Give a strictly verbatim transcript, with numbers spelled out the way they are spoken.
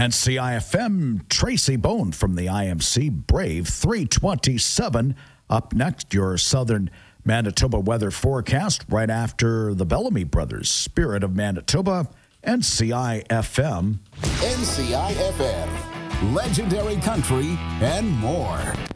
And C I F M, Tracy Bone from the I M C Brave three twenty-seven. Up next, your southern Manitoba weather forecast right after the Bellamy Brothers, Spirit of Manitoba, and C I F M. N C I F M, legendary country, and more.